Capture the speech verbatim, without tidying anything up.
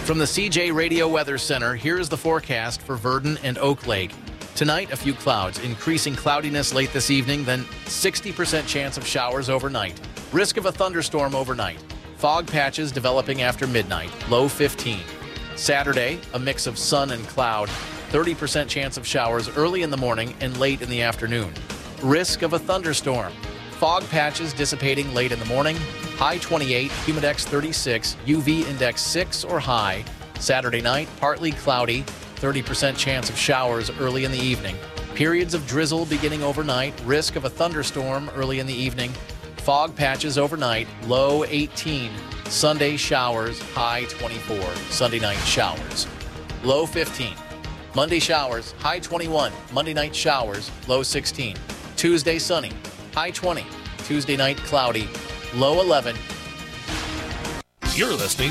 From the C J Radio Weather Center, here's the forecast for Verdon and Oak Lake. Tonight, a few clouds, increasing cloudiness late this evening, then sixty percent chance of showers overnight. Risk of a thunderstorm overnight. Fog patches developing after midnight, low fifteen. Saturday, a mix of sun and cloud, thirty percent chance of showers early in the morning and late in the afternoon. Risk of a thunderstorm. Fog patches dissipating late in the morning, high twenty-eight, humidex thirty-six, U V index six or high. Saturday night, partly cloudy, thirty percent chance of showers early in the evening. Periods of drizzle beginning overnight, risk of a thunderstorm early in the evening. Fog patches overnight, low eighteen. Sunday showers, high twenty-four. Sunday night showers, low fifteen. Monday showers, high twenty-one. Monday night showers, low sixteen. Tuesday sunny, high twenty. Tuesday night cloudy, low eleven. You're listening